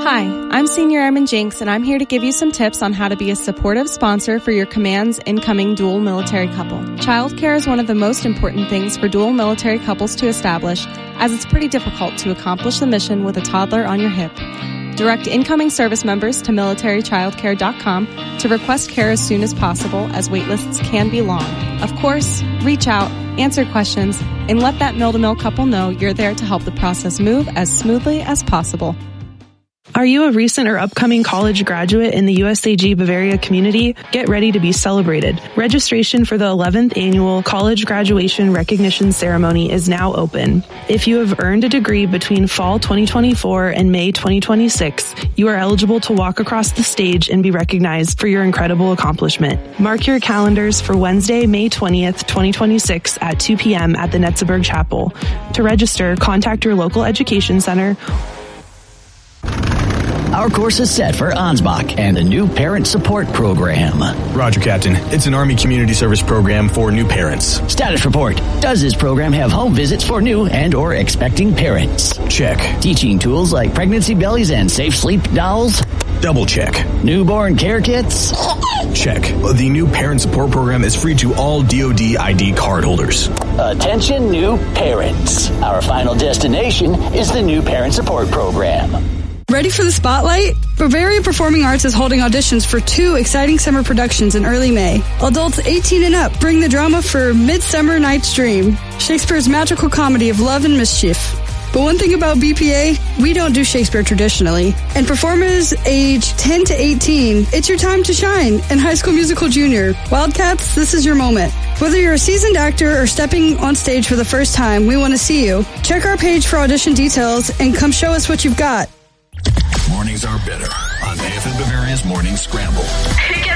Hi, I'm Senior Airman Jinx, and I'm here to give you some tips on how to be a supportive sponsor for your command's incoming dual military couple. Childcare is one of the most important things for dual military couples to establish, as it's pretty difficult to accomplish the mission with a toddler on your hip. Direct incoming service members to militarychildcare.com to request care as soon as possible, as waitlists can be long. Of course, reach out, answer questions, and let that mill-to-mill couple know you're there to help the process move as smoothly as possible. Are you a recent or upcoming college graduate in the USAG Bavaria community? Get ready to be celebrated. Registration for the 11th annual College Graduation Recognition Ceremony is now open. If you have earned a degree between fall 2024 and May 2026, you are eligible to walk across the stage and be recognized for your incredible accomplishment. Mark your calendars for Wednesday, May 20th, 2026 at 2 p.m. at the Netzeberg Chapel. To register, contact your local education center. Our course is set for Ansbach and the new parent support program. Roger, Captain. It's an Army Community Service program for new parents. Status report. Does this program have home visits for new and or expecting parents? Check. Teaching tools like pregnancy bellies and safe sleep dolls? Double check. Newborn care kits? Check. The new parent support program is free to all DoD ID card holders. Attention new parents. Our final destination is the new parent support program. Ready for the spotlight? Bavaria Performing Arts is holding auditions for 2 exciting summer productions in early May. Adults 18 and up bring the drama for Midsummer Night's Dream, Shakespeare's magical comedy of love and mischief. But one thing about BPA, we don't do Shakespeare traditionally. And performers age 10 to 18, it's your time to shine. And High School Musical Junior, Wildcats, this is your moment. Whether you're a seasoned actor or stepping on stage for the first time, we want to see you. Check our page for audition details and come show us what you've got. Mornings are better on AFN Bavaria's Morning Scramble.